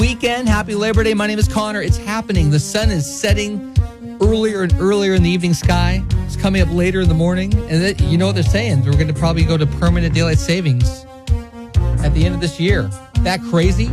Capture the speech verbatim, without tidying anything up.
weekend. Happy Labor Day. My name is Connor. It's happening. The sun is setting earlier and earlier in the evening sky. It's coming up later in the morning. And that, you know what they're saying? We're going to probably go to permanent daylight savings at the end of this year. That crazy?